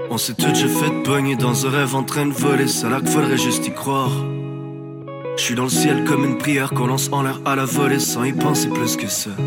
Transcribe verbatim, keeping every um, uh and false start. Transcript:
On s'est toutes déjà fait pogner dans un rêve en train de voler, ça là qu'il faudrait juste y croire. J'suis dans le ciel comme une prière qu'on lance en l'air à la volée sans y penser plus que ça.